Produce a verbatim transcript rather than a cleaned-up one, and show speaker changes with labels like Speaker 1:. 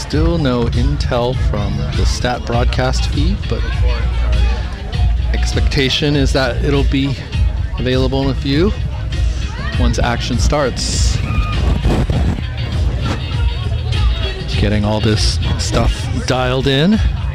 Speaker 1: Still no intel from the stat broadcast feed, but expectation is that it'll be available in a few once action starts. Getting all this stuff dialed in.